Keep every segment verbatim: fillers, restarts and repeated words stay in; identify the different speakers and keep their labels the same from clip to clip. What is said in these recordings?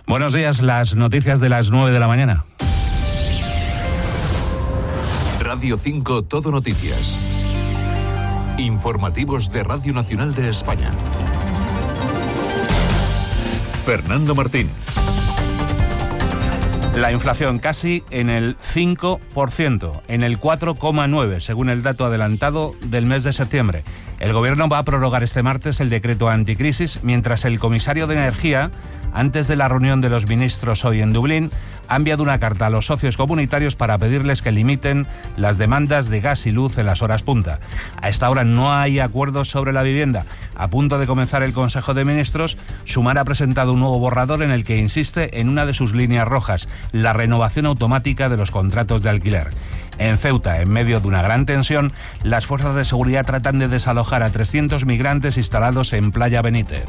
Speaker 1: Buenos días, las noticias de las nueve de la mañana.
Speaker 2: Radio cinco Todo Noticias. Informativos de Radio Nacional de España. Fernando Martín.
Speaker 1: La inflación casi en el cinco por ciento, en el cuatro coma nueve por ciento, según el dato adelantado del mes de septiembre. El Gobierno va a prorrogar este martes el decreto anticrisis, mientras el comisario de Energía, antes de la reunión de los ministros hoy en Dublín, ha enviado una carta a los socios comunitarios para pedirles que limiten las demandas de gas y luz en las horas punta. A esta hora no hay acuerdos sobre la vivienda. A punto de comenzar el Consejo de Ministros, Sumar ha presentado un nuevo borrador en el que insiste en una de sus líneas rojas, la renovación automática de los contratos de alquiler. En Ceuta, en medio de una gran tensión, las fuerzas de seguridad tratan de desalojar a trescientos migrantes instalados en Playa Benítez.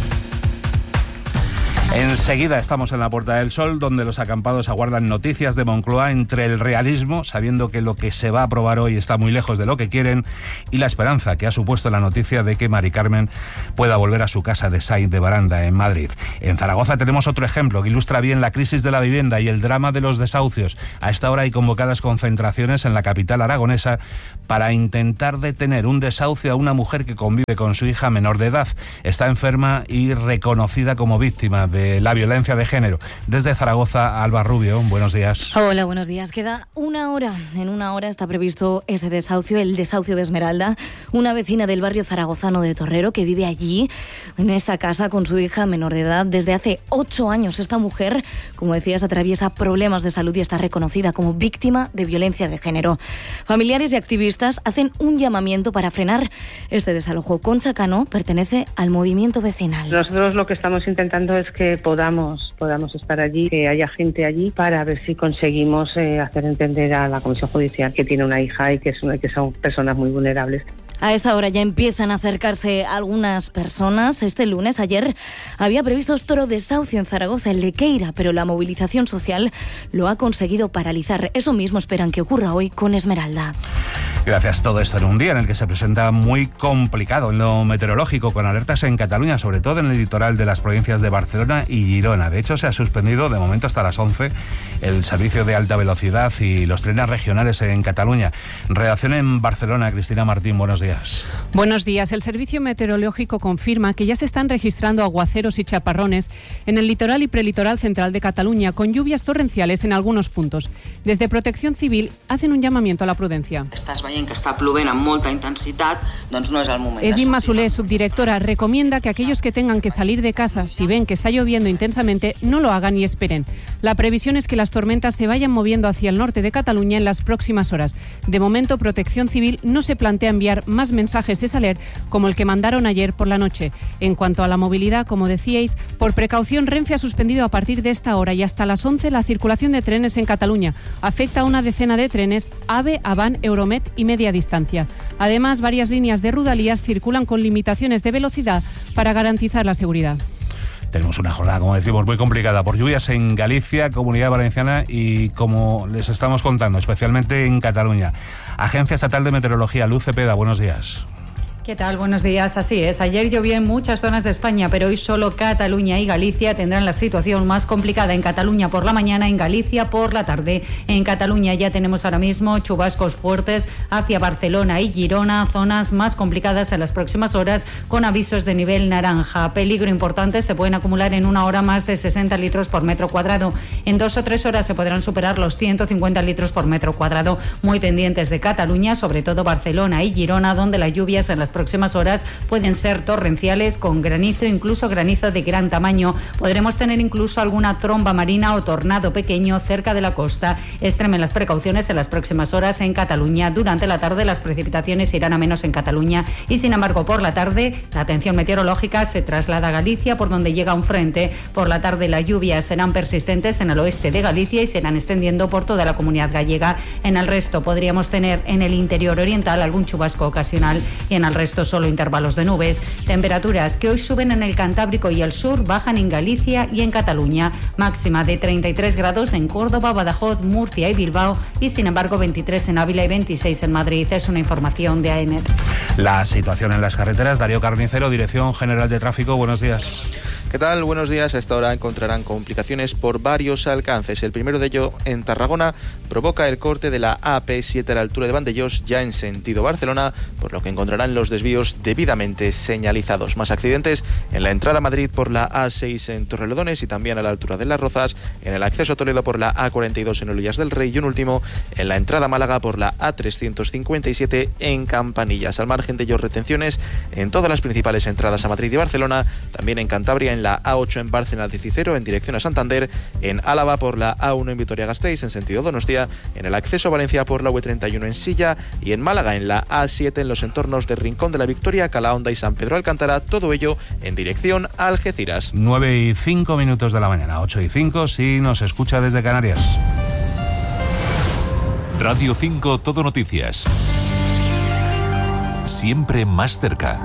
Speaker 1: Enseguida estamos en la Puerta del Sol, donde los acampados aguardan noticias de Moncloa entre el realismo, sabiendo que lo que se va a aprobar hoy está muy lejos de lo que quieren, y la esperanza que ha supuesto la noticia de que Mari Carmen pueda volver a su casa de Sainz de Baranda, en Madrid. En Zaragoza tenemos otro ejemplo que ilustra bien la crisis de la vivienda y el drama de los desahucios. A esta hora hay convocadas concentraciones en la capital aragonesa para intentar detener un desahucio a una mujer que convive con su hija menor de edad. Está enferma y reconocida como víctima de la violencia de género. Desde Zaragoza, Alba Rubio, buenos días.
Speaker 3: Hola, buenos días. Queda una hora. En una hora está previsto ese desahucio, el desahucio de Esmeralda, una vecina del barrio zaragozano de Torrero que vive allí, en esa casa, con su hija menor de edad desde hace ocho años. Esta mujer, como decías, atraviesa problemas de salud y está reconocida como víctima de violencia de género. Familiares y activistas hacen un llamamiento para frenar este desalojo. Concha Cano pertenece al movimiento vecinal.
Speaker 4: Nosotros lo que estamos intentando es que podamos podamos estar allí, que haya gente allí para ver si conseguimos eh, hacer entender a la Comisión Judicial que tiene una hija y que, es una, que son personas muy vulnerables.
Speaker 3: A esta hora ya empiezan a acercarse algunas personas. Este lunes, ayer, había previsto otro desahucio en Zaragoza, el de Queira, pero la movilización social lo ha conseguido paralizar. Eso mismo esperan que ocurra hoy con Esmeralda.
Speaker 1: Gracias. Todo esto en un día en el que se presenta muy complicado en lo meteorológico, con alertas en Cataluña, sobre todo en el litoral de las provincias de Barcelona y Girona. De hecho, se ha suspendido de momento hasta las once el servicio de alta velocidad y los trenes regionales en Cataluña. Redacción en Barcelona, Cristina Martín, buenos días.
Speaker 5: Buenos días. El Servicio Meteorológico confirma que ya se están registrando aguaceros y chaparrones en el litoral y prelitoral central de Cataluña, con lluvias torrenciales en algunos puntos. Desde Protección Civil hacen un llamamiento a la prudencia.
Speaker 6: Estàs veient que està plovent amb molta intensitat, doncs no és el moment.
Speaker 5: Es Imma Soler, subdirectora, recomienda que aquellos que tengan que salir de casa si ven que está lloviendo intensamente no lo hagan y esperen. La previsión es que las tormentas se vayan moviendo hacia el norte de Cataluña en las próximas horas. De momento, Protección Civil no se plantea enviar más mensajes de Saler como el que mandaron ayer por la noche. En cuanto a la movilidad, como decíais, por precaución Renfe ha suspendido a partir de esta hora y hasta las once la circulación de trenes en Cataluña. Afecta a una decena de trenes AVE, Avant, Euromed y media distancia. Además, varias líneas de Rodalies circulan con limitaciones de velocidad para garantizar la seguridad.
Speaker 1: Tenemos una jornada, como decimos, muy complicada por lluvias en Galicia, Comunidad Valenciana y, como les estamos contando, especialmente en Cataluña. Agencia Estatal de Meteorología, Luz Cepeda, buenos días.
Speaker 7: ¿Qué tal? Buenos días. Así es. Ayer llovió en muchas zonas de España, pero hoy solo Cataluña y Galicia tendrán la situación más complicada. En Cataluña por la mañana, en Galicia por la tarde. En Cataluña ya tenemos ahora mismo chubascos fuertes hacia Barcelona y Girona, zonas más complicadas en las próximas horas, con avisos de nivel naranja. Peligro importante, se pueden acumular en una hora más de sesenta litros por metro cuadrado. En dos o tres horas se podrán superar los ciento cincuenta litros por metro cuadrado. Muy pendientes de Cataluña, sobre todo Barcelona y Girona, donde las lluvias en las próximas horas pueden ser torrenciales, con granizo, incluso granizo de gran tamaño. Podremos tener incluso alguna tromba marina o tornado pequeño cerca de la costa. Extremen las precauciones en las próximas horas en Cataluña. Durante la tarde las precipitaciones irán a menos en Cataluña y, sin embargo, por la tarde la atención meteorológica se traslada a Galicia, por donde llega un frente. Por la tarde las lluvias serán persistentes en el oeste de Galicia y se irán extendiendo por toda la comunidad gallega. En el resto podríamos tener en el interior oriental algún chubasco ocasional y en el resto solo intervalos de nubes. Temperaturas que hoy suben en el Cantábrico y el sur, bajan en Galicia y en Cataluña. Máxima de treinta y tres grados en Córdoba, Badajoz, Murcia y Bilbao y, sin embargo, veintitrés en Ávila y veintiséis en Madrid. Es una información de A E M E T.
Speaker 1: La situación en las carreteras. Darío Carnicero, Dirección General de Tráfico, buenos días.
Speaker 8: ¿Qué tal? Buenos días. A esta hora encontrarán complicaciones por varios alcances. El primero de ello en Tarragona provoca el corte de la A P siete a la altura de Vandellós, ya en sentido Barcelona, por lo que encontrarán los desvíos debidamente señalizados. Más accidentes en la entrada a Madrid por la A seis en Torrelodones y también a la altura de Las Rozas, en el acceso a Toledo por la A cuarenta y dos en Olillas del Rey y un último en la entrada a Málaga por la A trescientos cincuenta y siete en Campanillas. Al margen de ellos, retenciones en todas las principales entradas a Madrid y Barcelona, también en Cantabria en la A ocho en Bárcena de Cicero en dirección a Santander, en Álava por la A uno en Vitoria-Gasteiz en sentido Donostia, en el acceso a Valencia por la U treinta y uno en Silla y en Málaga en la A siete en los entornos de Rincón de la Victoria, Calahonda y San Pedro Alcántara, todo ello en dirección a Algeciras.
Speaker 1: nueve y cinco minutos de la mañana, ocho y cinco si nos escucha desde Canarias.
Speaker 2: Radio cinco Todo Noticias. Siempre más cerca.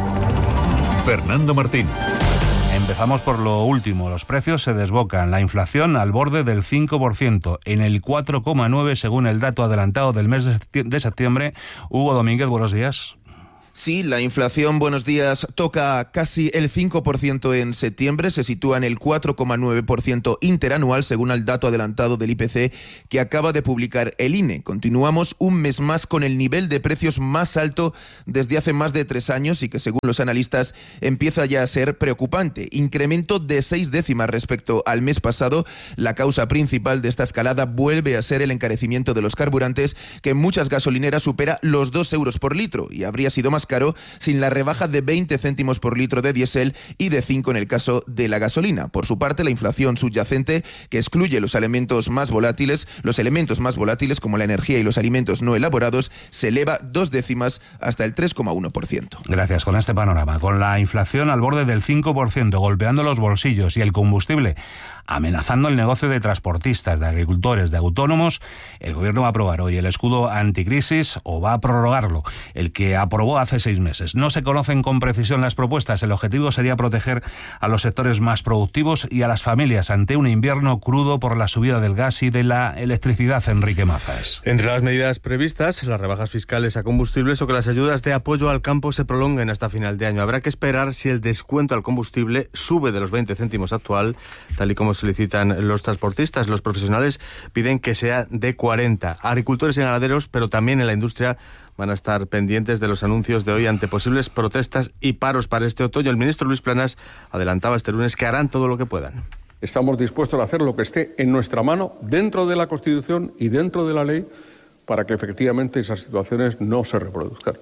Speaker 2: Fernando Martín.
Speaker 1: Empezamos por lo último. Los precios se desbocan. La inflación al borde del cinco por ciento, en el cuatro coma nueve por ciento según el dato adelantado del mes de septiembre. Hugo Domínguez, buenos días.
Speaker 9: Sí, la inflación, buenos días, toca casi el cinco por ciento en septiembre, se sitúa en el cuatro coma nueve por ciento interanual según el dato adelantado del I P C que acaba de publicar el I N E. Continuamos un mes más con el nivel de precios más alto desde hace más de tres años y que según los analistas empieza ya a ser preocupante. Incremento de seis décimas respecto al mes pasado. La causa principal de esta escalada vuelve a ser el encarecimiento de los carburantes, que en muchas gasolineras supera los dos euros por litro y habría sido más caro sin la rebaja de veinte céntimos por litro de diésel y de cinco en el caso de la gasolina. Por su parte, la inflación subyacente, que excluye los elementos más volátiles, los elementos más volátiles como la energía y los alimentos no elaborados, se eleva dos décimas hasta el tres coma uno por ciento.
Speaker 1: Gracias. Con este panorama, con la inflación al borde del cinco por ciento, golpeando los bolsillos y el combustible amenazando el negocio de transportistas, de agricultores, de autónomos, el Gobierno va a aprobar hoy el escudo anticrisis o va a prorrogarlo, el que aprobó hace seis meses. No se conocen con precisión las propuestas. El objetivo sería proteger a los sectores más productivos y a las familias ante un invierno crudo por la subida del gas y de la electricidad. Enrique Mazas.
Speaker 10: Entre las medidas previstas, las rebajas fiscales a combustibles o que las ayudas de apoyo al campo se prolonguen hasta final de año. Habrá que esperar si el descuento al combustible sube de los veinte céntimos actual, tal y como solicitan los transportistas. Los profesionales piden que sea de cuarenta. Agricultores y ganaderos, pero también en la industria, van a estar pendientes de los anuncios de hoy ante posibles protestas y paros para este otoño. El ministro Luis Planas adelantaba este lunes que harán todo lo que puedan.
Speaker 11: Estamos dispuestos a hacer lo que esté en nuestra mano, dentro de la Constitución y dentro de la ley, para que efectivamente esas situaciones no se reproduzcan.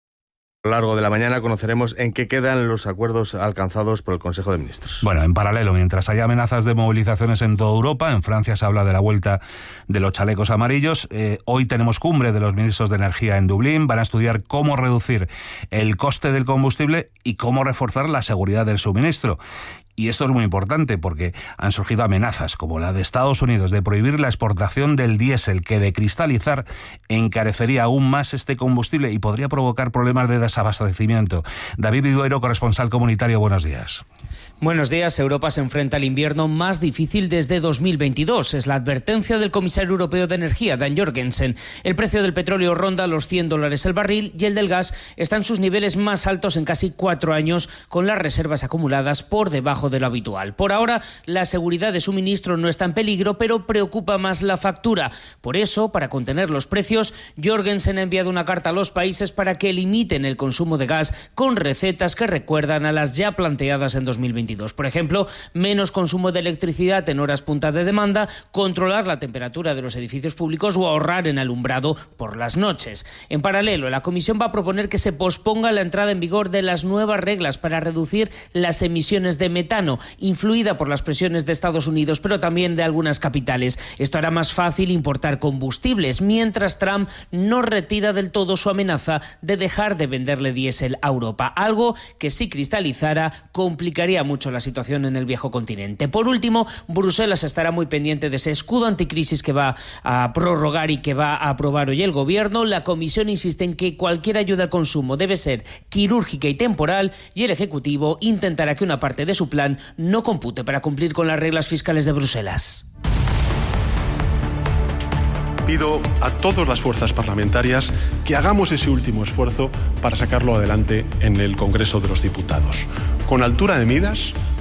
Speaker 10: A lo largo de la mañana conoceremos en qué quedan los acuerdos alcanzados por el Consejo de Ministros.
Speaker 1: Bueno, en paralelo, mientras hay amenazas de movilizaciones en toda Europa, en Francia se habla de la vuelta de los chalecos amarillos. Eh, hoy tenemos cumbre de los ministros de Energía en Dublín. Van a estudiar cómo reducir el coste del combustible y cómo reforzar la seguridad del suministro. Y esto es muy importante porque han surgido amenazas como la de Estados Unidos de prohibir la exportación del diésel, que de cristalizar encarecería aún más este combustible y podría provocar problemas de desabastecimiento. David Viduero, corresponsal comunitario, buenos días.
Speaker 12: Buenos días. Europa se enfrenta al invierno más difícil desde dos mil veintidós. Es la advertencia del comisario europeo de Energía, Dan Jorgensen. El precio del petróleo ronda los cien dólares el barril y el del gas está en sus niveles más altos en casi cuatro años, con las reservas acumuladas por debajo de lo habitual. Por ahora, la seguridad de suministro no está en peligro, pero preocupa más la factura. Por eso, para contener los precios, Jorgensen ha enviado una carta a los países para que limiten el consumo de gas con recetas que recuerdan a las ya planteadas en dos mil veintidós. Por ejemplo, menos consumo de electricidad en horas punta de demanda, controlar la temperatura de los edificios públicos o ahorrar en alumbrado por las noches. En paralelo, la Comisión va a proponer que se posponga la entrada en vigor de las nuevas reglas para reducir las emisiones de metano, influida por las presiones de Estados Unidos, pero también de algunas capitales. Esto hará más fácil importar combustibles, mientras Trump no retira del todo su amenaza de dejar de venderle diésel a Europa, algo que si cristalizara complicaría mucho la situación en el viejo continente. Por último, Bruselas estará muy pendiente de ese escudo anticrisis que va a prorrogar y que va a aprobar hoy el Gobierno. La Comisión insiste en que cualquier ayuda al consumo debe ser quirúrgica y temporal, y el Ejecutivo intentará que una parte de su plan no compute para cumplir con las reglas fiscales de Bruselas.
Speaker 13: Pido a todas las fuerzas parlamentarias que hagamos ese último esfuerzo para sacarlo adelante en el Congreso de los Diputados, con altura de miras,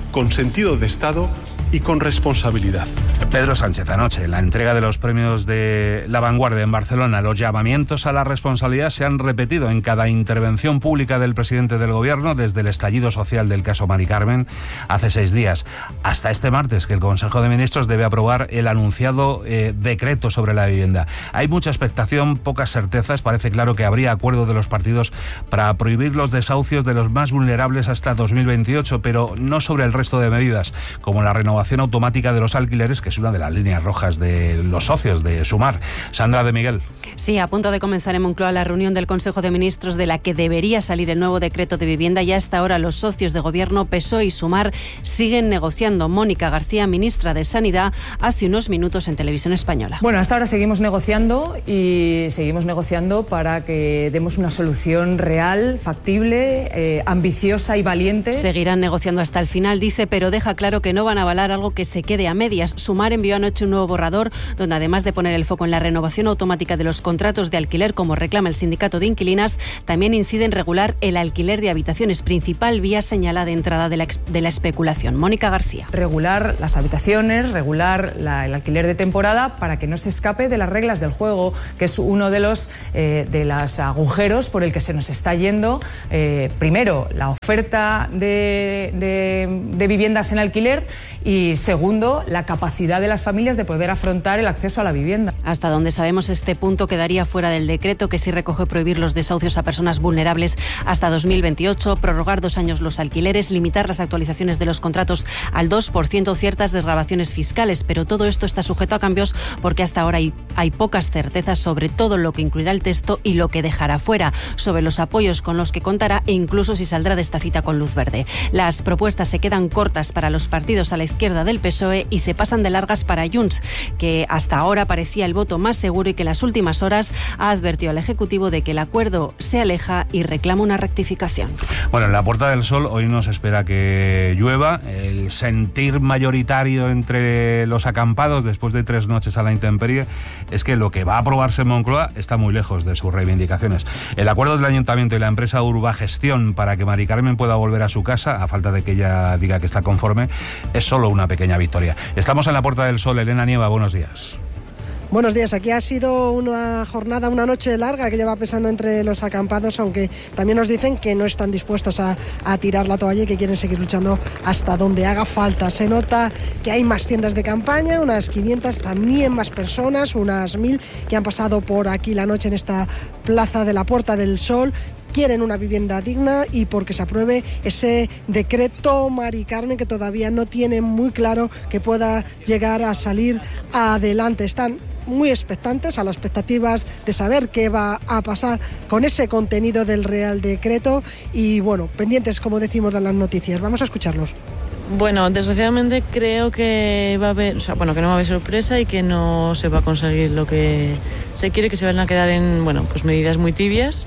Speaker 13: con sentido de Estado y con responsabilidad.
Speaker 1: Pedro Sánchez, anoche, la entrega de los premios de La Vanguardia en Barcelona. Los llamamientos a la responsabilidad se han repetido en cada intervención pública del presidente del Gobierno desde el estallido social del caso Mari Carmen hace seis días hasta este martes, que el Consejo de Ministros debe aprobar el anunciado eh, decreto sobre la vivienda. Hay mucha expectación, pocas certezas. Parece claro que habría acuerdo de los partidos para prohibir los desahucios de los más vulnerables hasta dos mil veintiocho, pero no sobre el resto de medidas, como la renovación automática de los alquileres, que es una de las líneas rojas de los socios de Sumar. Sandra de Miguel.
Speaker 5: Sí, a punto de comenzar en Moncloa la reunión del Consejo de Ministros de la que debería salir el nuevo decreto de vivienda. Y hasta ahora los socios de Gobierno, P S O E y Sumar siguen negociando. Mónica García, ministra de Sanidad, hace unos minutos en Televisión Española.
Speaker 14: Bueno, hasta ahora seguimos negociando y seguimos negociando para que demos una solución real, factible, eh, ambiciosa y valiente.
Speaker 5: Seguirán negociando hasta el final, dice, pero deja claro que no van a avalar algo que se quede a medias. Sumar envió anoche un nuevo borrador donde, además de poner el foco en la renovación automática de los contratos de alquiler, como reclama el sindicato de inquilinas, también incide en regular el alquiler de habitaciones, principal vía señalada de entrada de la, de la especulación. Mónica García.
Speaker 14: Regular las habitaciones, regular la, el alquiler de temporada para que no se escape de las reglas del juego, que es uno de los eh, de los agujeros por el que se nos está yendo. Eh, primero, la oferta de, de, de viviendas en alquiler y, segundo, la capacidad de las familias de poder afrontar el acceso a la vivienda.
Speaker 5: Hasta donde sabemos, este punto quedaría fuera del decreto, que sí recoge prohibir los desahucios a personas vulnerables hasta dos mil veintiocho, prorrogar dos años los alquileres, limitar las actualizaciones de los contratos al dos por ciento, ciertas desgravaciones fiscales. Pero todo esto está sujeto a cambios porque hasta ahora hay, hay pocas certezas sobre todo lo que incluirá el texto y lo que dejará fuera, sobre los apoyos con los que contará e incluso si saldrá de esta cita con luz verde. Las propuestas se quedan cortas para los partidos a la izquierda del P S O E y se pasan de largas para Junts, que hasta ahora parecía el voto más seguro y que en las últimas horas ha advertido al Ejecutivo de que el acuerdo se aleja y reclama una rectificación.
Speaker 1: Bueno, en la Puerta del Sol hoy nos espera que llueva. El sentir mayoritario entre los acampados después de tres noches a la intemperie es que lo que va a aprobarse en Moncloa está muy lejos de sus reivindicaciones. El acuerdo del Ayuntamiento y la empresa Urbagestión para que Mari Carmen pueda volver a su casa, a falta de que ella diga que está conforme, es solo una pequeña victoria. Estamos en la Puerta del Sol. Elena Nieva, buenos días.
Speaker 15: Buenos días. Aquí ha sido una jornada, una noche larga que lleva pesando entre los acampados, aunque también nos dicen que no están dispuestos a, a tirar la toalla y que quieren seguir luchando hasta donde haga falta. Se nota que hay más tiendas de campaña, unas quinientas, también más personas, unas mil que han pasado por aquí la noche en esta plaza de la Puerta del Sol. Quieren una vivienda digna y porque se apruebe ese decreto Mari Carmen, que todavía no tienen muy claro que pueda llegar a salir adelante. Están muy expectantes, a las expectativas de saber qué va a pasar con ese contenido del Real Decreto y, bueno, pendientes, como decimos, de las noticias. Vamos a escucharlos.
Speaker 16: Bueno, desgraciadamente creo que va a haber, o sea, bueno, que no va a haber sorpresa y que no se va a conseguir lo que se quiere, que se van a quedar en, bueno, pues medidas muy tibias.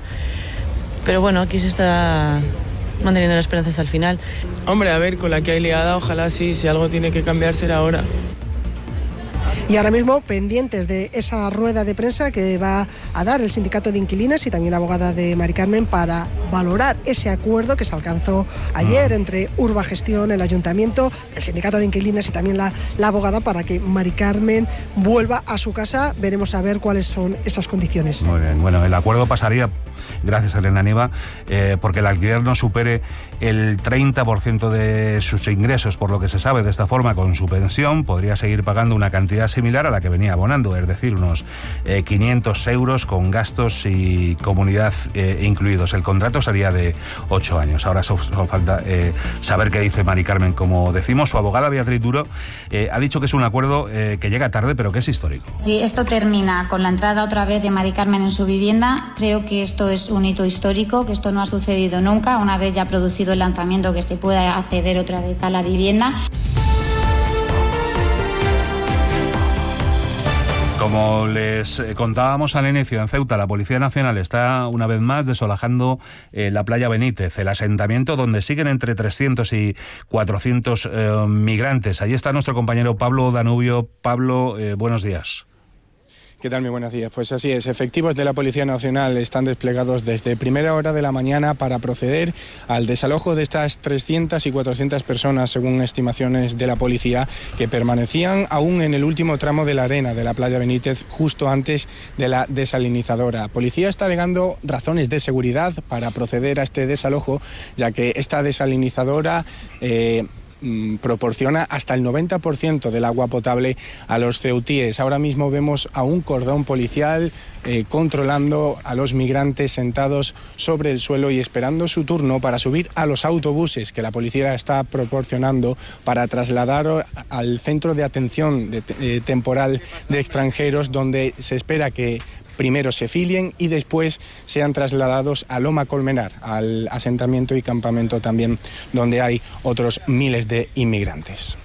Speaker 16: Pero bueno, aquí se está manteniendo la esperanza hasta el final.
Speaker 17: Hombre, a ver, con la que hay liada, ojalá sí, si algo tiene que cambiar será ahora.
Speaker 15: Y ahora mismo pendientes de esa rueda de prensa que va a dar el sindicato de inquilinas y también la abogada de Mari Carmen para valorar ese acuerdo que se alcanzó ayer entre Urbagestión, el ayuntamiento, el sindicato de inquilinas y también la, la abogada para que Mari Carmen vuelva a su casa. Veremos a ver cuáles son esas condiciones.
Speaker 1: Muy bien, bueno, el acuerdo pasaría, gracias a Elena Nieva, eh, porque el alquiler no supere el treinta por ciento de sus ingresos, por lo que se sabe. De esta forma, con su pensión, podría seguir pagando una cantidad similar a la que venía abonando, es decir, unos eh, quinientos euros con gastos y comunidad eh, incluidos. El contrato sería de ocho años. Ahora solo, solo falta eh, saber qué dice Mari Carmen. Como decimos, su abogada Beatriz Duro eh, ha dicho que es un acuerdo eh, que llega tarde, pero que es histórico.
Speaker 18: Si esto termina con la entrada otra vez de Mari Carmen en su vivienda, creo que esto es un hito histórico, que esto no ha sucedido nunca, una vez ya producido el lanzamiento, que se pueda acceder otra vez a la vivienda.
Speaker 1: Como les contábamos al inicio, en Ceuta la Policía Nacional está una vez más desolajando eh, la playa Benítez, el asentamiento donde siguen entre trescientos y cuatrocientos eh, migrantes. Allí está nuestro compañero Pablo Danubio. Pablo, eh, buenos días.
Speaker 19: ¿Qué tal? Muy buenos días. Pues así es, efectivos de la Policía Nacional están desplegados desde primera hora de la mañana para proceder al desalojo de estas trescientas y cuatrocientas personas, según estimaciones de la policía, que permanecían aún en el último tramo de la arena de la playa Benítez, justo antes de la desalinizadora. La policía está alegando razones de seguridad para proceder a este desalojo, ya que esta desalinizadora Eh, proporciona hasta el noventa por ciento del agua potable a los ceutíes. Ahora mismo vemos a un cordón policial eh, controlando a los migrantes sentados sobre el suelo y esperando su turno para subir a los autobuses que la policía está proporcionando para trasladar al centro de atención de, eh, temporal de extranjeros, donde se espera que primero se filien y después sean trasladados a Loma Colmenar, al asentamiento y campamento también, donde hay otros miles de inmigrantes.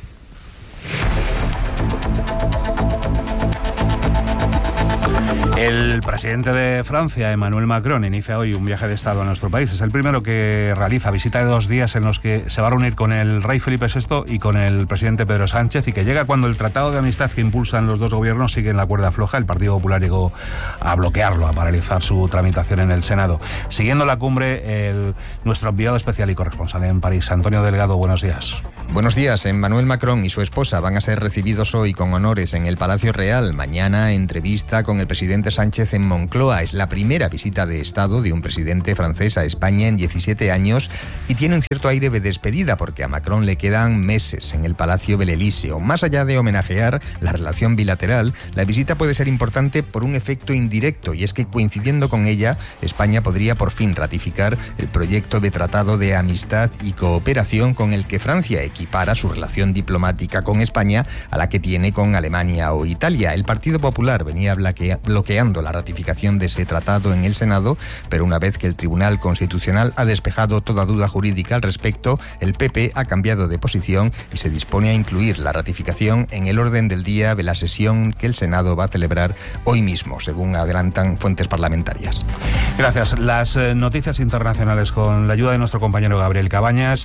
Speaker 1: El presidente de Francia, Emmanuel Macron, inicia hoy un viaje de Estado a nuestro país. Es el primero que realiza visita de dos días en los que se va a reunir con el rey Felipe sexto y con el presidente Pedro Sánchez, y que llega cuando el tratado de amistad que impulsan los dos gobiernos sigue en la cuerda floja. El Partido Popular llegó a bloquearlo, a paralizar su tramitación en el Senado. Siguiendo la cumbre, el, nuestro enviado especial y corresponsal en París, Antonio Delgado, buenos días.
Speaker 20: Buenos días. Emmanuel Macron y su esposa van a ser recibidos hoy con honores en el Palacio Real. Mañana, entrevista con el presidente Sánchez en Moncloa. Es la primera visita de Estado de un presidente francés a España en diecisiete años y tiene un cierto aire de despedida, porque a Macron le quedan meses en el Palacio del Elíseo. Más allá de homenajear la relación bilateral, la visita puede ser importante por un efecto indirecto, y es que, coincidiendo con ella, España podría por fin ratificar el proyecto de tratado de amistad y cooperación con el que Francia equipara su relación diplomática con España a la que tiene con Alemania o Italia. El Partido Popular venía bloqueando la ratificación de ese tratado en el Senado, pero una vez que el Tribunal Constitucional ha despejado toda duda jurídica al respecto, el P P ha cambiado de posición y se dispone a incluir la ratificación en el orden del día de la sesión que el Senado va a celebrar hoy mismo, según adelantan fuentes parlamentarias.
Speaker 1: Gracias. Las eh, noticias internacionales con la ayuda de nuestro compañero Gabriel Cabañas.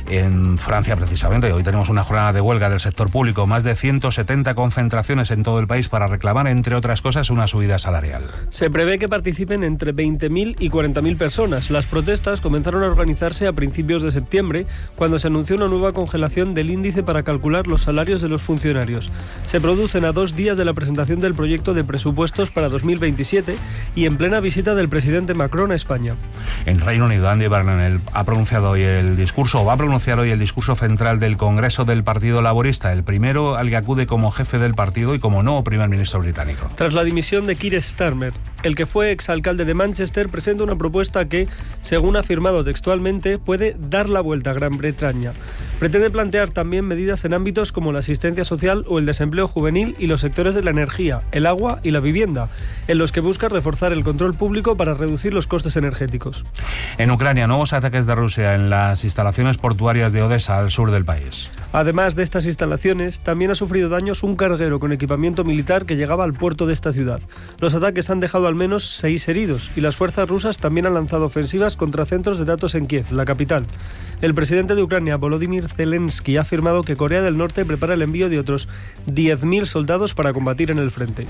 Speaker 1: En Francia, precisamente, hoy tenemos una jornada de huelga del sector público, más de ciento setenta concentraciones en todo el país para reclamar, entre otras cosas, una subida salarial.
Speaker 21: Se prevé que participen entre veinte mil y cuarenta mil personas. Las protestas comenzaron a organizarse a principios de septiembre, cuando se anunció una nueva congelación del índice para calcular los salarios de los funcionarios. Se producen a dos días de la presentación del proyecto de presupuestos para dos mil veintisiete y en plena visita del presidente Macron a España.
Speaker 1: En Reino Unido, Andy Burnham ha pronunciado hoy el discurso, o va a pronunciar hoy el discurso central del Congreso del Partido Laborista, el primero al que acude como jefe del partido y como nuevo primer ministro británico.
Speaker 21: Tras la dimisión de Keir Starmer, el que fue exalcalde de Manchester, presenta una propuesta que, según ha afirmado textualmente, puede dar la vuelta a Gran Bretaña. Pretende plantear también medidas en ámbitos como la asistencia social o el desempleo juvenil y los sectores de la energía, el agua y la vivienda, en los que busca reforzar el control público para reducir los costes energéticos.
Speaker 1: En Ucrania, nuevos ataques de Rusia en las instalaciones portuarias de Odessa, al sur del país.
Speaker 21: Además de estas instalaciones, también ha sufrido daños un carguero con equipamiento militar que llegaba al puerto de esta ciudad. Los ataques han dejado al menos seis heridos y las fuerzas rusas también han lanzado ofensivas contra centros de datos en Kiev, la capital. El presidente de Ucrania, Volodymyr Zelensky, ha afirmado que Corea del Norte prepara el envío de otros diez mil soldados para combatir en el frente.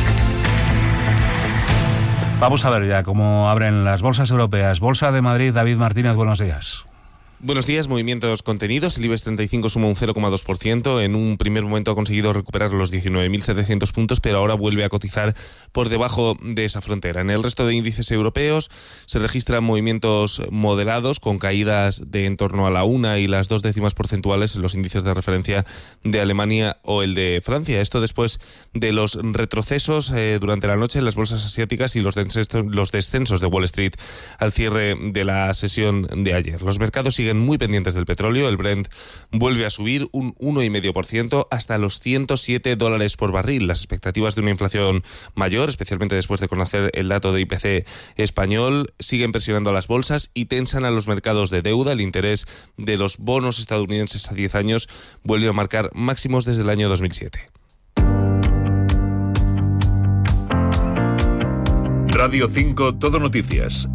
Speaker 1: Vamos a ver ya cómo abren las bolsas europeas. Bolsa de Madrid, David Martínez, buenos días.
Speaker 22: Buenos días, movimientos contenidos. El IBEX treinta y cinco suma un cero coma dos por ciento. En un primer momento ha conseguido recuperar los diecinueve mil setecientos puntos, pero ahora vuelve a cotizar por debajo de esa frontera. En el resto de índices europeos se registran movimientos moderados, con caídas de en torno a la una y las dos décimas porcentuales en los índices de referencia de Alemania o el de Francia. Esto después de los retrocesos eh, durante la noche en las bolsas asiáticas y los descensos, los descensos de Wall Street al cierre de la sesión de ayer. Los mercados siguen siguen muy pendientes del petróleo. El Brent vuelve a subir un uno coma cinco por ciento hasta los ciento siete dólares por barril. Las expectativas de una inflación mayor, especialmente después de conocer el dato de I P C español, siguen presionando a las bolsas y tensan a los mercados de deuda. El interés de los bonos estadounidenses a diez años vuelve a marcar máximos desde el año dos mil siete.
Speaker 2: Radio cinco Todo Noticias.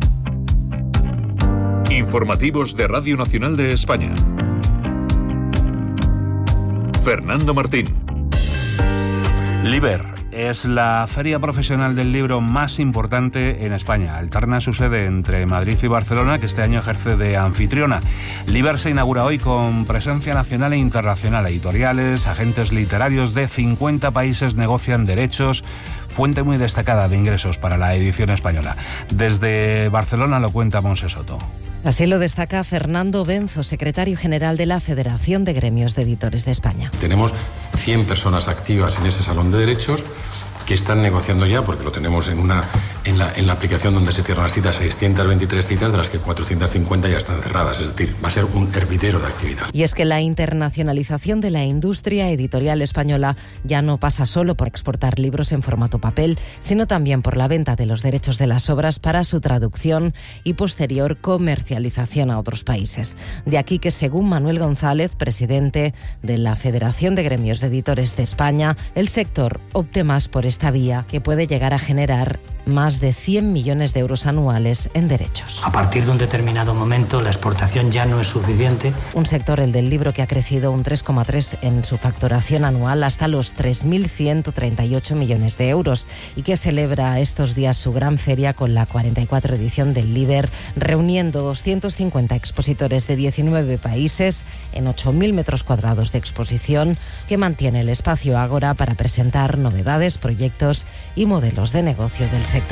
Speaker 2: Informativos de Radio Nacional de España. Fernando Martín.
Speaker 1: Liber, es la feria profesional del libro más importante en España. Alterna su sede entre Madrid y Barcelona, que este año ejerce de anfitriona. Liber se inaugura hoy con presencia nacional e internacional. Editoriales, agentes literarios de cincuenta países negocian derechos, fuente muy destacada de ingresos para la edición española. Desde Barcelona lo cuenta Monse Soto.
Speaker 3: Así lo destaca Fernando Benzo, secretario general de la Federación de Gremios de Editores de España.
Speaker 4: Tenemos cien personas activas en ese salón de derechos que están negociando ya, porque lo tenemos en una en la, en la aplicación donde se cierran las citas, seiscientas veintitrés citas, de las que cuatrocientas cincuenta ya están cerradas. Es decir, va a ser un hervidero de actividad.
Speaker 3: Y es que la internacionalización de la industria editorial española ya no pasa solo por exportar libros en formato papel, sino también por la venta de los derechos de las obras para su traducción y posterior comercialización a otros países. De aquí que, según Manuel González, presidente de la Federación de Gremios de Editores de España, el sector opte más por esta vía, que puede llegar a generar más de cien millones de euros anuales en derechos.
Speaker 23: A partir de un determinado momento, la exportación ya no es suficiente.
Speaker 3: Un sector, el del libro, que ha crecido un tres coma tres en su facturación anual hasta los tres mil ciento treinta y ocho millones de euros y que celebra estos días su gran feria con la cuarenta y cuatro edición del Liber, reuniendo doscientos cincuenta expositores de diecinueve países en ocho mil metros cuadrados de exposición, que mantiene el espacio Ágora para presentar novedades, proyectos y modelos de negocio del sector.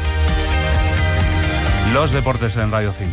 Speaker 1: Los deportes en Radio cinco.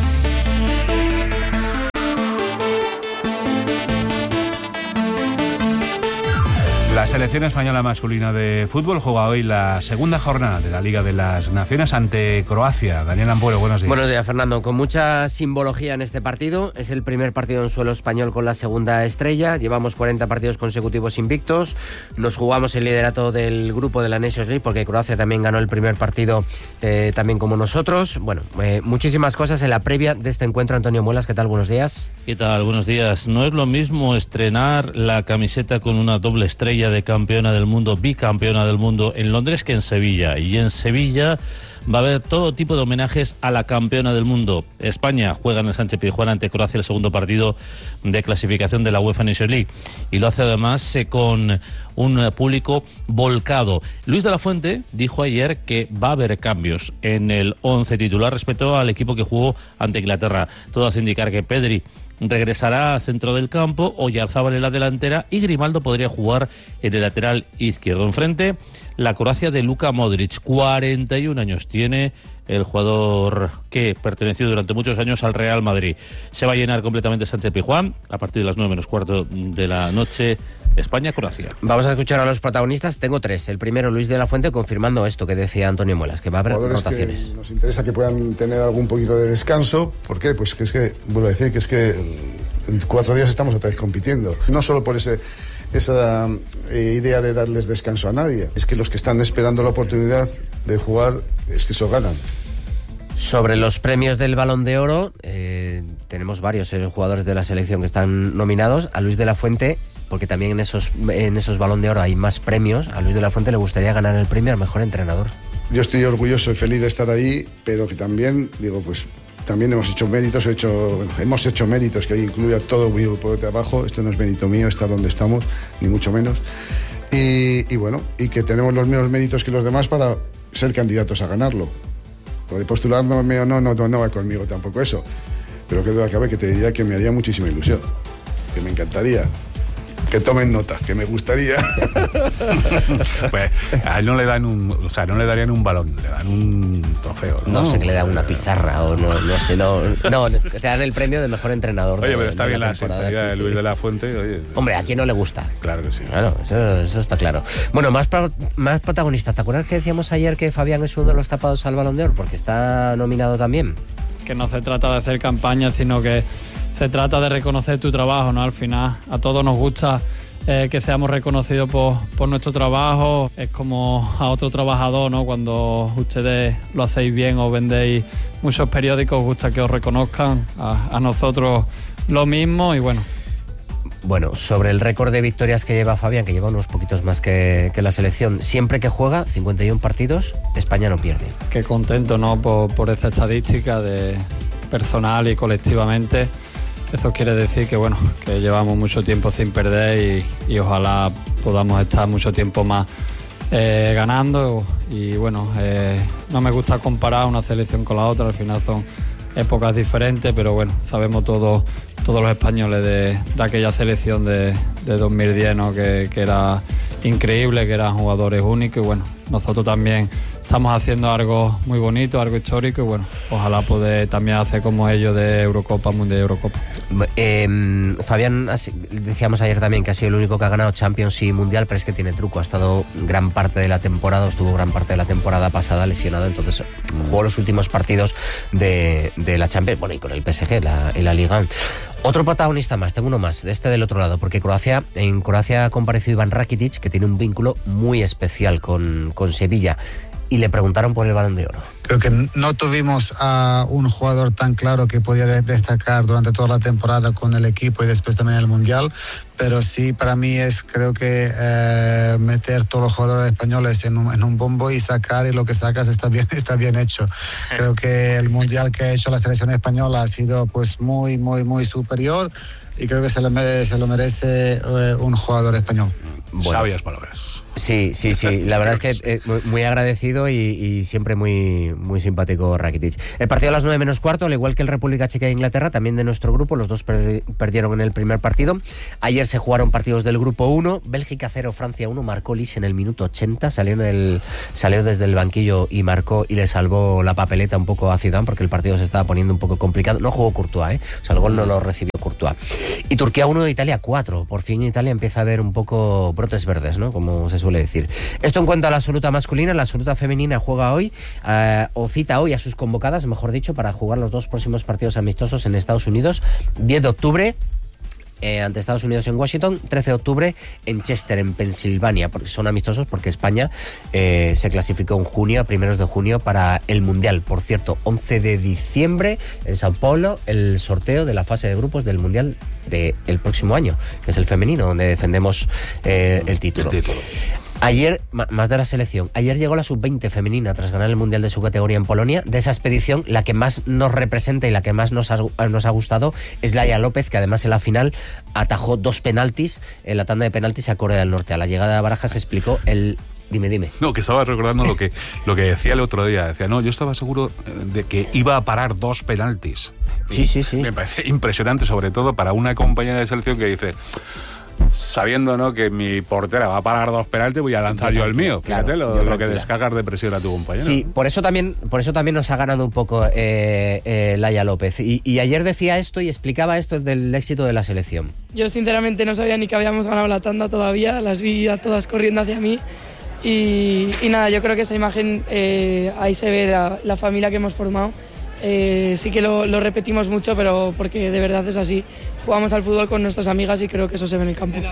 Speaker 1: La selección española masculina de fútbol juega hoy la segunda jornada de la Liga de las Naciones ante Croacia. Daniel Ampuero, buenos días.
Speaker 24: Buenos días, Fernando. Con mucha simbología en este partido. Es el primer partido en suelo español con la segunda estrella. Llevamos cuarenta partidos consecutivos invictos. Nos jugamos el liderato del grupo de la Nations League, porque Croacia también ganó el primer partido, eh, también como nosotros. Bueno, eh, muchísimas cosas en la previa de este encuentro. Antonio Muelas, ¿qué tal? Buenos días.
Speaker 25: ¿Qué tal? Buenos días. No es lo mismo estrenar la camiseta con una doble estrella de campeona del mundo, bicampeona del mundo en Londres, que en Sevilla. Y en Sevilla va a haber todo tipo de homenajes a la campeona del mundo. España juega en el Sánchez Pizjuán ante Croacia el segundo partido de clasificación de la UEFA Nations League, y lo hace además eh, con un público volcado. Luis de la Fuente dijo ayer que va a haber cambios en el once titular respecto al equipo que jugó ante Inglaterra. Todo hace indicar que Pedri regresará al centro del campo, Oyarzábal en la delantera y Grimaldo podría jugar en el lateral izquierdo. Enfrente, la Croacia de Luka Modric, cuarenta y un años tiene el jugador que perteneció durante muchos años al Real Madrid. Se va a llenar completamente Sánchez Pizjuán a partir de las nueve menos cuarto de la noche. España-Croacia.
Speaker 24: Vamos a escuchar a los protagonistas. Tengo tres. El primero, Luis de la Fuente, confirmando esto que decía Antonio Muelas, que va a haber
Speaker 26: jugadores
Speaker 24: rotaciones.
Speaker 26: Que nos interesa que puedan tener algún poquito de descanso. ¿Por qué? Pues que es que, vuelvo a decir, que es que en cuatro días estamos otra vez compitiendo. No solo por ese esa eh, idea de darles descanso a nadie. Es que los que están esperando la oportunidad de jugar, es que eso ganan.
Speaker 24: Sobre los premios del Balón de Oro, eh, tenemos varios eh, jugadores de la selección que están nominados. A Luis de la Fuente, porque también en esos, en esos Balón de Oro hay más premios, a Luis de la Fuente le gustaría ganar el premio al mejor entrenador.
Speaker 26: Yo estoy orgulloso y feliz de estar ahí, pero que también, digo, pues también hemos hecho méritos, he hecho, bueno, hemos hecho méritos, que incluye a todo mi grupo de trabajo. Esto no es mérito mío estar donde estamos, ni mucho menos. Y, y bueno, y que tenemos los mismos méritos que los demás para ser candidatos a ganarlo. Lo de postularme o no, no, no, no va conmigo tampoco eso. Pero que duda cabe que te diría que me haría muchísima ilusión, que me encantaría. Que tomen nota, que me gustaría.
Speaker 1: Pues a él no le dan un, o sea, no le darían un balón, le dan un trofeo.
Speaker 24: No, no sé, que le dan una pizarra o no, no sé, no, no, te dan el premio de mejor entrenador.
Speaker 1: Oye,
Speaker 24: de,
Speaker 1: pero está
Speaker 24: de
Speaker 1: bien la,
Speaker 24: la
Speaker 1: sinceridad de
Speaker 24: sí,
Speaker 1: Luis
Speaker 24: sí.
Speaker 1: de la Fuente. Oye.
Speaker 24: Hombre, ¿a quién no le gusta?
Speaker 1: Claro que sí.
Speaker 24: Claro, eso, eso está claro. Bueno, más, pro, más protagonistas. ¿Te acuerdas que decíamos ayer que Fabián es uno de los tapados al Balón de Oro? Porque está nominado también.
Speaker 27: Que no se trata de hacer campaña, sino que se trata de reconocer tu trabajo, ¿no? Al final, a todos nos gusta Eh, que seamos reconocidos por, por nuestro trabajo. Es como a otro trabajador, ¿no? Cuando ustedes lo hacéis bien o vendéis muchos periódicos, os gusta que os reconozcan. A, a nosotros lo mismo y bueno.
Speaker 24: Bueno, sobre el récord de victorias que lleva Fabián, que lleva unos poquitos más que, que la selección, siempre que juega, cincuenta y uno partidos, España no pierde.
Speaker 27: Qué contento, ¿no? Por, por esta estadística de personal y colectivamente. Eso quiere decir que bueno, que llevamos mucho tiempo sin perder y, y ojalá podamos estar mucho tiempo más eh, ganando y bueno, eh, no me gusta comparar una selección con la otra, al final son épocas diferentes, pero bueno, sabemos todos todos los españoles de, de aquella selección de, de dos mil diez, ¿no? que, que era increíble, que eran jugadores únicos y bueno, nosotros también estamos haciendo algo muy bonito, algo histórico y bueno, ojalá poder también hacer como ellos de Eurocopa, Mundial de Eurocopa.
Speaker 24: Eh, Fabián, decíamos ayer también que ha sido el único que ha ganado Champions y Mundial, pero es que tiene truco, ha estado gran parte de la temporada, estuvo gran parte de la temporada pasada lesionado, entonces jugó los últimos partidos de, de la Champions, bueno, y con el P S G, la, en la Liga. Otro protagonista más, tengo uno más, de este del otro lado, porque Croacia, en Croacia ha comparecido Iván Rakitic, que tiene un vínculo muy especial con, con Sevilla, y le preguntaron por el Balón de Oro.
Speaker 6: Creo que no tuvimos a un jugador tan claro que podía de- destacar durante toda la temporada con el equipo y después también el Mundial, pero sí para mí es creo que eh, meter todos los jugadores españoles en un, en un bombo y sacar, y lo que sacas está bien, está bien hecho. Creo que el Mundial que ha hecho la selección española ha sido pues muy, muy, muy superior y creo que se lo merece, se lo merece eh, un jugador español.
Speaker 24: Bueno.
Speaker 1: Sabias palabras.
Speaker 24: Sí, sí, sí. La verdad es que eh, muy, muy agradecido y, y siempre muy, muy simpático Rakitic. El partido a las nueve menos cuarto, al igual que el República Checa e Inglaterra, también de nuestro grupo, los dos per- perdieron en el primer partido. Ayer se jugaron partidos del grupo uno, Bélgica cero, Francia uno, marcó Lis en el minuto ochenta, salió, en el, salió desde el banquillo y marcó y le salvó la papeleta un poco a Zidane porque el partido se estaba poniendo un poco complicado. No jugó Courtois, ¿eh? O sea, el gol no lo recibió Courtois. Y Turquía uno, Italia cuatro. Por fin Italia empieza a ver un poco brotes verdes, ¿no? Como se suele decir. Esto en cuanto a la absoluta masculina. La absoluta femenina juega hoy, eh, o cita hoy a sus convocadas, mejor dicho, para jugar los dos próximos partidos amistosos en Estados Unidos. diez de octubre eh, ante Estados Unidos en Washington, trece de octubre en Chester, en Pensilvania, porque son amistosos porque España eh, se clasificó en junio, a primeros de junio, para el Mundial. Por cierto, once de diciembre en Sao Paulo, el sorteo de la fase de grupos del Mundial del próximo año, que es el femenino, donde defendemos eh, el título. El título. Ayer, más de la selección, ayer llegó la sub veinte femenina tras ganar el Mundial de su categoría en Polonia. De esa expedición, la que más nos representa y la que más nos ha, nos ha gustado es Laia López, que además en la final atajó dos penaltis, en la tanda de penaltis a Corea del Norte. A la llegada de Barajas explicó el... Dime, dime.
Speaker 1: No, que estaba recordando lo que, lo que decía el otro día. Decía, no, yo estaba seguro de que iba a parar dos penaltis.
Speaker 24: Sí, sí, sí.
Speaker 1: Me parece impresionante, sobre todo para una compañera de selección que dice... Sabiendo, ¿no?, que mi portera va a parar dos penaltis, voy a lanzar yo el mío. Fíjate, claro, lo, lo que descargas de presión a tu compañero.
Speaker 24: Sí, por eso también, por eso también nos ha ganado un poco eh, eh, Laia López. Y, y ayer decía esto y explicaba esto del éxito de la selección.
Speaker 7: Yo sinceramente no sabía ni que habíamos ganado la tanda todavía, las vi a todas corriendo hacia mí. Y, y nada, yo creo que esa imagen, eh, ahí se ve la, la familia que hemos formado. Eh, sí que lo, lo repetimos mucho, pero porque de verdad es así. Jugamos al fútbol con nuestras amigas y creo que eso se ve en el campo.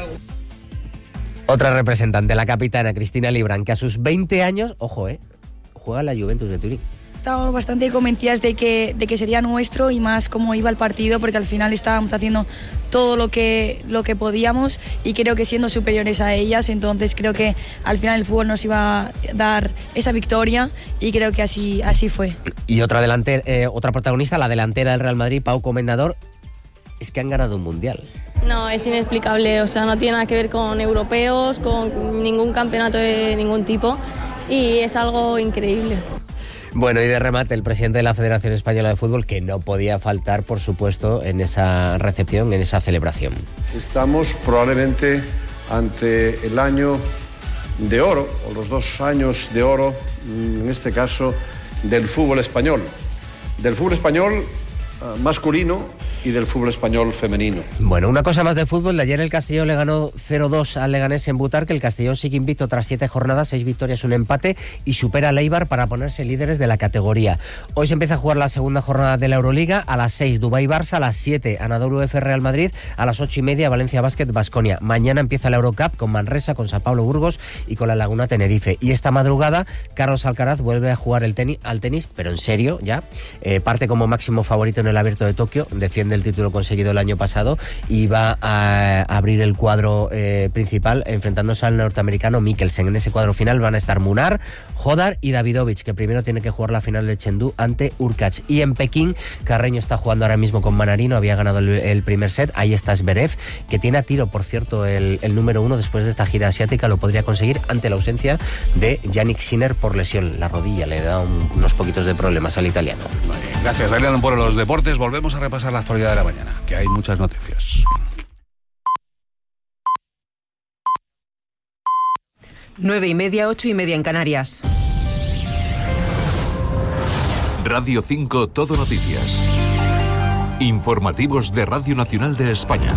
Speaker 24: Otra representante, la capitana Cristina Librán, que a sus veinte años, ojo, eh, juega en la Juventus de Turín.
Speaker 8: Estábamos bastante convencidas de que, de que sería nuestro y más cómo iba el partido, porque al final estábamos haciendo todo lo que, lo que podíamos y creo que siendo superiores a ellas, entonces creo que al final el fútbol nos iba a dar esa victoria y creo que así, así fue.
Speaker 24: Y otra, delantera, eh, otra protagonista, la delantera del Real Madrid, Pau Comendador, es que han ganado un mundial.
Speaker 9: No, es inexplicable, o sea, no tiene nada que ver con europeos, con ningún campeonato de ningún tipo y es algo increíble.
Speaker 24: Bueno, y de remate, el presidente de la Federación Española de Fútbol, que no podía faltar, por supuesto, en esa recepción, en esa celebración.
Speaker 13: Estamos probablemente ante el año de oro, o los dos años de oro, en este caso, del fútbol español. Del fútbol español masculino y del fútbol español femenino.
Speaker 24: Bueno, una cosa más de fútbol. De ayer el Castellón le ganó cero dos al Leganés en Butarque. El Castellón sigue invicto tras siete jornadas, seis victorias, un empate y supera al Eibar para ponerse líderes de la categoría. Hoy se empieza a jugar la segunda jornada de la Euroliga. A las seis Dubái-Barça, a las siete Anadolu F Real Madrid, a las ocho y media Valencia Basket Baskonia. Mañana empieza la Eurocup con Manresa, con Sao Paulo Burgos y con la Laguna Tenerife. Y esta madrugada Carlos Alcaraz vuelve a jugar el tenis, al tenis, pero en serio ya. Eh, parte como máximo favorito en el Abierto de Tokio, defiende el título conseguido el año pasado y va a abrir el cuadro eh, principal enfrentándose al norteamericano Mikkelsen. En ese cuadro final van a estar Munar, Jodar y Davidovich, que primero tiene que jugar la final del Chengdu ante Urkach. Y en Pekín, Carreño está jugando ahora mismo con Manarino, había ganado el, el primer set. Ahí está Zverev, que tiene a tiro, por cierto, el, el número uno después de esta gira asiática, lo podría conseguir ante la ausencia de Yannick Sinner por lesión. La rodilla le da un, unos poquitos de problemas al italiano.
Speaker 1: Vale, gracias, Daniel, por los deportes. Volvemos a repasar la actualidad de la mañana, que hay muchas noticias.
Speaker 5: Nueve y media, ocho y media en Canarias.
Speaker 2: Radio cinco Todo Noticias. Informativos de Radio Nacional de España.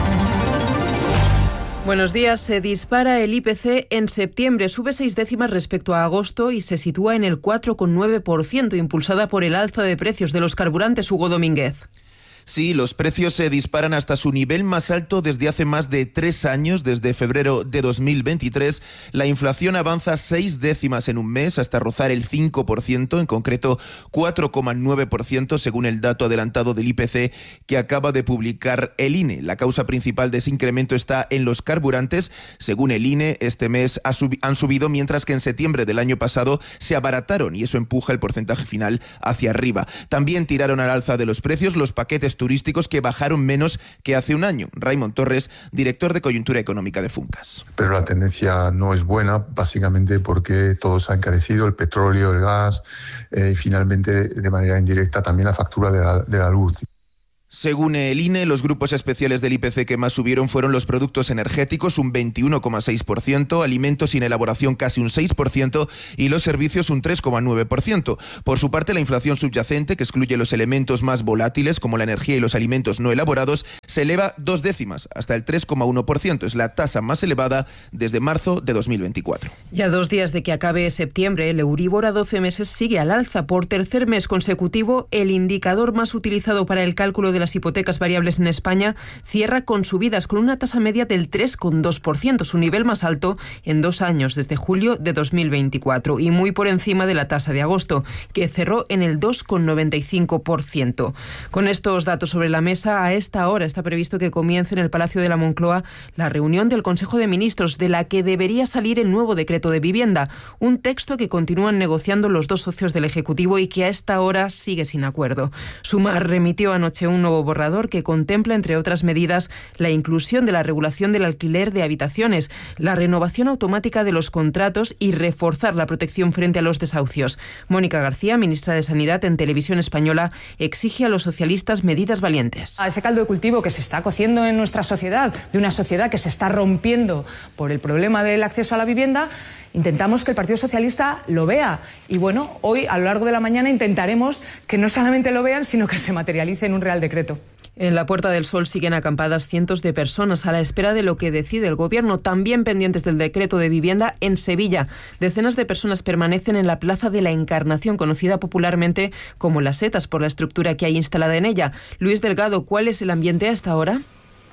Speaker 5: Buenos días. Se dispara el I P C en septiembre. Sube seis décimas respecto a agosto y se sitúa en el cuatro coma nueve por ciento, impulsada por el alza de precios de los carburantes. Hugo Domínguez.
Speaker 10: Sí, los precios se disparan hasta su nivel más alto desde hace más de tres años, desde febrero de dos mil veintitrés. La inflación avanza seis décimas en un mes hasta rozar el cinco por ciento, en concreto cuatro coma nueve por ciento, según el dato adelantado del I P C que acaba de publicar el I N E. La causa principal de ese incremento está en los carburantes. Según el I N E, este mes han subido, mientras que en septiembre del año pasado se abarataron, y eso empuja el porcentaje final hacia arriba. También tiraron al alza de los precios los paquetes turísticos, que bajaron menos que hace un año. Raymond Torres, director de Coyuntura Económica de Funcas.
Speaker 11: Pero la tendencia no es buena, básicamente porque todo se ha encarecido, el petróleo, el gas, eh, y finalmente, de manera indirecta, también la factura de la, de la luz.
Speaker 10: Según el I N E, los grupos especiales del I P C que más subieron fueron los productos energéticos, un veintiuno coma seis por ciento, alimentos sin elaboración casi un seis por ciento y los servicios un tres coma nueve por ciento. Por su parte, la inflación subyacente, que excluye los elementos más volátiles como la energía y los alimentos no elaborados, se eleva dos décimas, hasta el tres coma uno por ciento. Es la tasa más elevada desde marzo de dos mil veinticuatro.
Speaker 5: Ya dos días de que acabe septiembre, el Euribor a doce meses sigue al alza. Por tercer mes consecutivo, el indicador más utilizado para el cálculo de las hipotecas variables en España cierra con subidas, con una tasa media del tres coma dos por ciento, su nivel más alto en dos años, desde julio de dos mil veinticuatro, y muy por encima de la tasa de agosto, que cerró en el dos coma noventa y cinco por ciento. Con estos datos sobre la mesa, a esta hora está previsto que comience en el Palacio de la Moncloa la reunión del Consejo de Ministros, de la que debería salir el nuevo decreto de vivienda, un texto que continúan negociando los dos socios del Ejecutivo y que a esta hora sigue sin acuerdo. Sumar remitió anoche un nuevo borrador que contempla, entre otras medidas, la inclusión de la regulación del alquiler de habitaciones, la renovación automática de los contratos y reforzar la protección frente a los desahucios. Mónica García, ministra de Sanidad en Televisión Española, exige a los socialistas medidas valientes.
Speaker 12: A ese caldo de cultivo que se está cociendo en nuestra sociedad, de una sociedad que se está rompiendo por el problema del acceso a la vivienda, intentamos que el Partido Socialista lo vea. Y bueno, hoy a lo largo de la mañana intentaremos que no solamente lo vean, sino que se materialice en un Real Decreto.
Speaker 5: En la Puerta del Sol siguen acampadas cientos de personas a la espera de lo que decide el Gobierno, también pendientes del decreto de vivienda en Sevilla. Decenas de personas permanecen en la Plaza de la Encarnación, conocida popularmente como Las Setas, por la estructura que hay instalada en ella. Luis Delgado, ¿cuál es el ambiente a esta hora?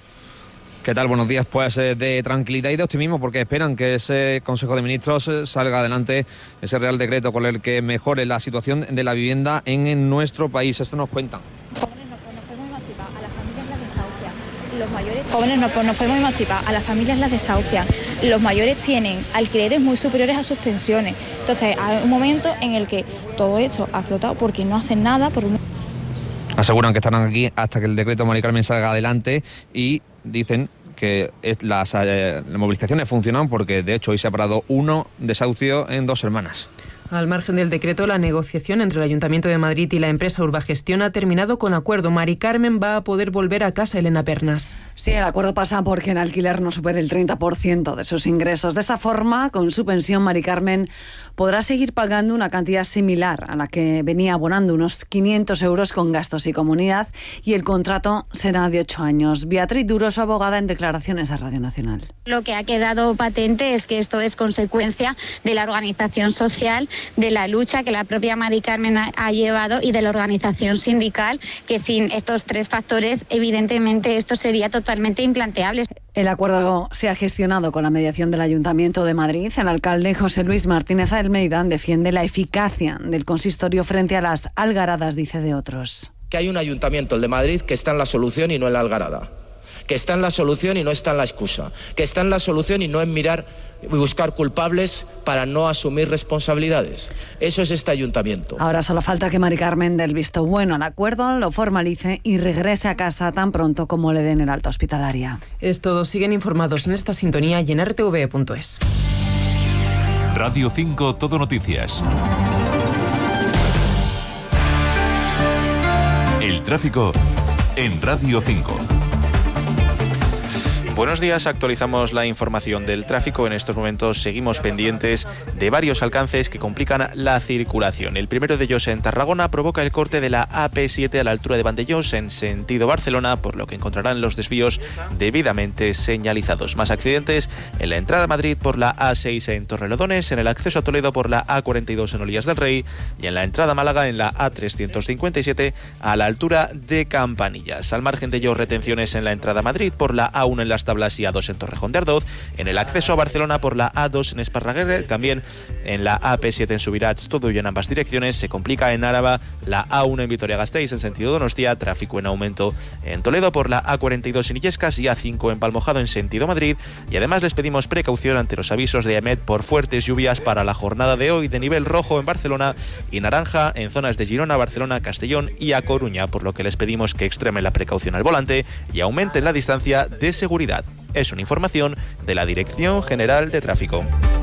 Speaker 14: ¿Qué tal? Buenos días. Pues eh, de tranquilidad y de optimismo, porque esperan que ese Consejo de Ministros eh, salga adelante ese Real Decreto con el que mejore la situación de la vivienda en, en nuestro país. Esto nos cuentan.
Speaker 16: Los mayores jóvenes no nos podemos emancipar, a las familias las desahucian, los mayores tienen alquileres muy superiores a sus pensiones. Entonces hay un momento en el que todo esto ha explotado porque no hacen nada por un...
Speaker 14: Aseguran que estarán aquí hasta que el decreto Mari Carmen salga adelante y dicen que las, eh, las movilizaciones funcionan porque de hecho hoy se ha parado uno desahucio en dos semanas.
Speaker 5: Al margen del decreto, la negociación entre el Ayuntamiento de Madrid y la empresa Urbagestión ha terminado con acuerdo. Mari Carmen va a poder volver a casa. Elena Pernas.
Speaker 17: Sí, el acuerdo pasa porque el alquiler no supere el treinta por ciento de sus ingresos. De esta forma, con su pensión, Mari Carmen podrá seguir pagando una cantidad similar a la que venía abonando, unos quinientos euros con gastos y comunidad, y el contrato será de ocho años. Beatriz Duro, su abogada, en declaraciones a Radio Nacional.
Speaker 28: Lo que ha quedado patente es que esto es consecuencia de la organización social, de la lucha que la propia Mari Carmen ha, ha llevado y de la organización sindical, que sin estos tres factores, evidentemente, esto sería totalmente implanteable.
Speaker 17: El acuerdo se ha gestionado con la mediación del Ayuntamiento de Madrid. El alcalde José Luis Martínez Almeida defiende la eficacia del consistorio frente a las algaradas, dice, de otros.
Speaker 29: Que hay un ayuntamiento, el de Madrid, que está en la solución y no en la algarada.
Speaker 4: que está en la solución y no está en la excusa, que está en la solución y no en mirar y buscar culpables para no asumir responsabilidades. Eso es este ayuntamiento.
Speaker 17: Ahora solo falta que Mari Carmen dé el visto bueno al acuerdo, lo formalice y regrese a casa tan pronto como le den el alta hospitalaria.
Speaker 5: Es todo. Siguen informados en esta sintonía y en r t v punto es.
Speaker 2: Radio cinco Todo Noticias. El tráfico en Radio cinco.
Speaker 15: Buenos días, actualizamos la información del tráfico. En estos momentos seguimos pendientes de varios alcances que complican la circulación. El primero de ellos en Tarragona provoca el corte de la A P siete a la altura de Vandellós en sentido Barcelona, por lo que encontrarán los desvíos debidamente señalizados. Más accidentes en la entrada a Madrid por la A seis en Torrelodones, en el acceso a Toledo por la A cuarenta y dos en Olías del Rey y en la entrada a Málaga en la A trescientos cincuenta y siete a la altura de Campanillas. Al margen de ello, retenciones en la entrada a Madrid por la A uno en las Tablas y A dos en Torrejón de Ardoz, en el acceso a Barcelona por la A dos en Esparraguerre, también en la A P siete en Subirats, todo y en ambas direcciones. Se complica en Áraba la A uno en Vitoria-Gasteiz en sentido Donostia, tráfico en aumento en Toledo por la A cuarenta y dos en Illescas y A cinco en Palmojado en sentido Madrid, y además les pedimos precaución ante los avisos de AEMET por fuertes lluvias para la jornada de hoy, de nivel rojo en Barcelona y naranja en zonas de Girona, Barcelona, Castellón y A Coruña, por lo que les pedimos que extremen la precaución al volante y aumenten la distancia de seguridad. Es una información de la Dirección General de Tráfico.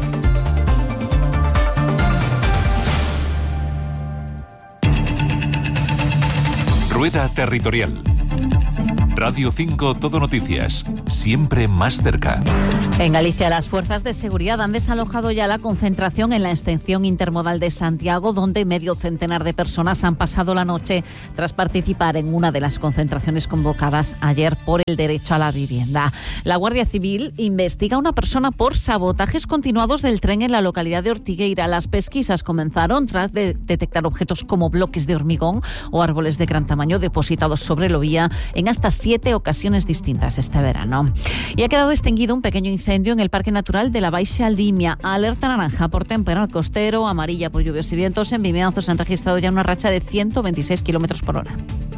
Speaker 2: Rueda Territorial. Radio cinco Todo Noticias, siempre más cerca.
Speaker 18: En Galicia, las fuerzas de seguridad han desalojado ya la concentración en la extensión intermodal de Santiago, donde medio centenar de personas han pasado la noche tras participar en una de las concentraciones convocadas ayer por el derecho a la vivienda. La Guardia Civil investiga a una persona por sabotajes continuados del tren en la localidad de Ortigueira. Las pesquisas comenzaron tras de detectar objetos como bloques de hormigón o árboles de gran tamaño depositados sobre la vía en hasta siete ocasiones distintas este verano. Y ha quedado extinguido un pequeño incendio en el Parque Natural de la Baixa Limia. Alerta naranja por temporal costero, amarilla por lluvias y vientos. En Vimianzo se han registrado ya una racha de ciento veintiséis kilómetros por hora.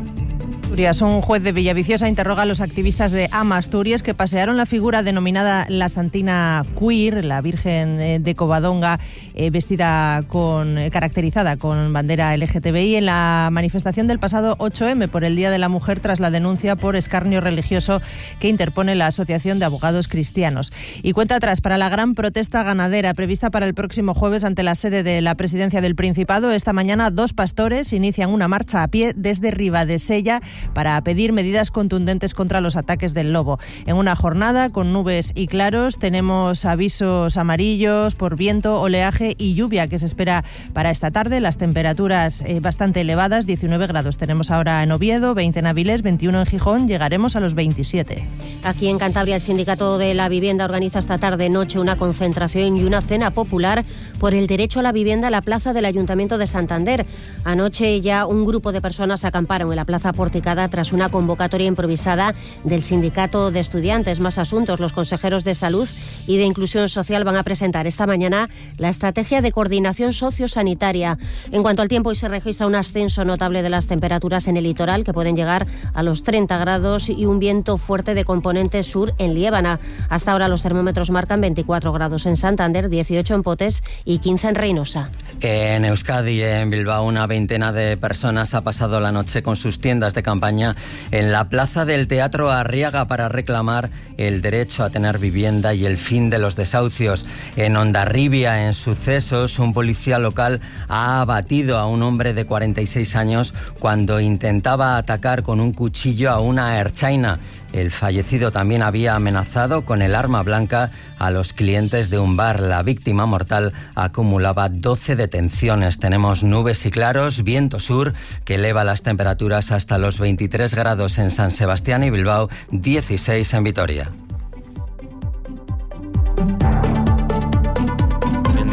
Speaker 19: Un juez de Villaviciosa interroga a los activistas de AMA Asturias que pasearon la figura denominada la Santina Queer, la Virgen de Covadonga, eh, vestida con eh, caracterizada con bandera L G T B I en la manifestación del pasado ocho eme por el Día de la Mujer, tras la denuncia por escarnio religioso que interpone la Asociación de Abogados Cristianos. Y cuenta atrás para la gran protesta ganadera prevista para el próximo jueves ante la sede de la Presidencia del Principado. Esta mañana dos pastores inician una marcha a pie desde Ribadesella para pedir medidas contundentes contra los ataques del lobo. En una jornada con nubes y claros, tenemos avisos amarillos por viento, oleaje y lluvia que se espera para esta tarde. Las temperaturas eh, bastante elevadas, diecinueve grados tenemos ahora en Oviedo, veinte en Avilés, veintiuno en Gijón, llegaremos a los veintisiete.
Speaker 20: Aquí en Cantabria, el Sindicato de la Vivienda organiza esta tarde-noche una concentración y una cena popular por el derecho a la vivienda en la plaza del Ayuntamiento de Santander. Anoche ya un grupo de personas acamparon en la plaza porticada tras una convocatoria improvisada del Sindicato de Estudiantes. Más asuntos. Los consejeros de Salud y de Inclusión Social van a presentar esta mañana la estrategia de coordinación sociosanitaria. En cuanto al tiempo, hoy se registra un ascenso notable de las temperaturas en el litoral, que pueden llegar a los treinta grados, y un viento fuerte de componente sur en Liébana. Hasta ahora los termómetros marcan veinticuatro grados en Santander, dieciocho en Potes y quince en Reynosa.
Speaker 21: En Euskadi, en Bilbao, una veintena de personas ha pasado la noche con sus tiendas de campaña en la plaza del Teatro Arriaga para reclamar el derecho a tener vivienda y el fin de los desahucios. En Hondarribia, en sucesos, un policía local ha abatido a un hombre de cuarenta y seis años cuando intentaba atacar con un cuchillo a una ertzaina. El fallecido también había amenazado con el arma blanca a los clientes de un bar. La víctima mortal acumulaba doce detenciones. Tenemos nubes y claros, viento sur que eleva las temperaturas hasta los veintitrés grados en San Sebastián y Bilbao, dieciséis en Vitoria.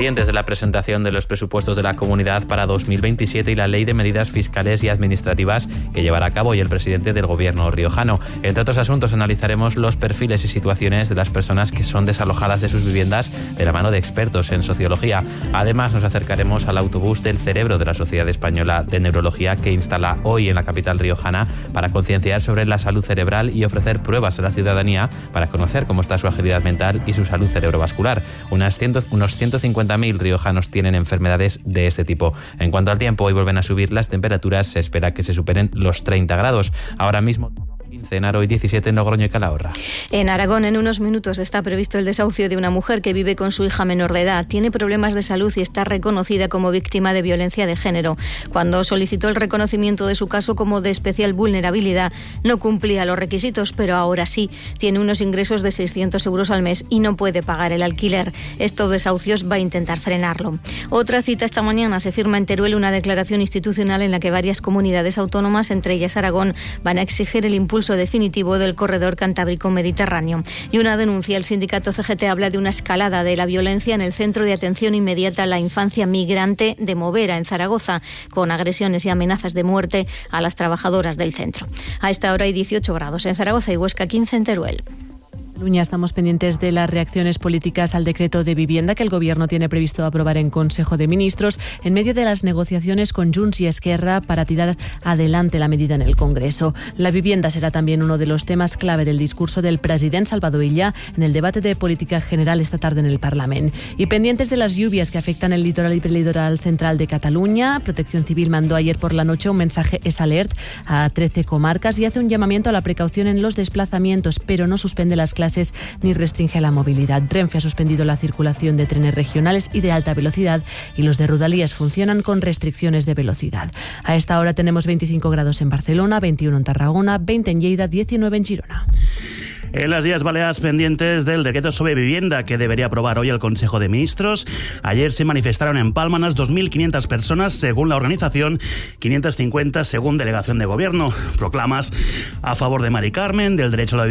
Speaker 3: pendientes de la presentación de los presupuestos de la comunidad para dos mil veintisiete y la ley de medidas fiscales y administrativas que llevará a cabo hoy el presidente del gobierno riojano. Entre otros asuntos, analizaremos los perfiles y situaciones de las personas que son desalojadas de sus viviendas de la mano de expertos en sociología. Además, nos acercaremos al autobús del cerebro de la Sociedad Española de Neurología, que instala hoy en la capital riojana para concienciar sobre la salud cerebral y ofrecer pruebas a la ciudadanía para conocer cómo está su agilidad mental y su salud cerebrovascular. Unas cien, unos ciento cincuenta mil riojanos tienen enfermedades de este tipo. En cuanto al tiempo, hoy vuelven a subir las temperaturas. Se espera que se superen los treinta grados. Ahora mismo quince en Aro y diecisiete en Logroño y Calahorra.
Speaker 6: En Aragón, en unos minutos, está previsto el desahucio de una mujer que vive con su hija menor de edad. Tiene problemas de salud y está reconocida como víctima de violencia de género. Cuando solicitó el reconocimiento de su caso como de especial vulnerabilidad, no cumplía los requisitos, pero ahora sí. Tiene unos ingresos de seiscientos euros al mes y no puede pagar el alquiler. Estos desahucios va a intentar frenarlo. Otra cita esta mañana. Se firma en Teruel una declaración institucional en la que varias comunidades autónomas, entre ellas Aragón, van a exigir el impulso definitivo del corredor cantábrico-mediterráneo. Y una denuncia. El sindicato C G T habla de una escalada de la violencia en el Centro de Atención Inmediata a la Infancia Migrante de Movera, en Zaragoza, con agresiones y amenazas de muerte a las trabajadoras del centro. A esta hora hay dieciocho grados en Zaragoza y Huesca quince en Teruel.
Speaker 7: Luña, estamos pendientes de las reacciones políticas al decreto de vivienda que el Gobierno tiene previsto aprobar en Consejo de Ministros en medio de las negociaciones con Junts y Esquerra para tirar adelante la medida en el Congreso. La vivienda será también uno de los temas clave del discurso del presidente Salvador Illa en el debate de política general esta tarde en el Parlamento. Y pendientes de las lluvias que afectan el litoral y prelitoral central de Cataluña, Protección Civil mandó ayer por la noche un mensaje Es Alert a trece comarcas y hace un llamamiento a la precaución en los desplazamientos, pero no suspende las clases ni restringe la movilidad. Renfe ha suspendido la circulación de trenes regionales y de alta velocidad y los de Rodalías funcionan con restricciones de velocidad. A esta hora tenemos veinticinco grados en Barcelona, veintiuno en Tarragona, veinte en Lleida, diecinueve en Girona.
Speaker 22: En las Islas Baleares, pendientes del decreto sobre vivienda que debería aprobar hoy el Consejo de Ministros. Ayer se manifestaron en Palma unas dos mil quinientas personas, según la organización, quinientas cincuenta según Delegación de Gobierno. Proclamas a favor de Mari Carmen, del derecho a la vivienda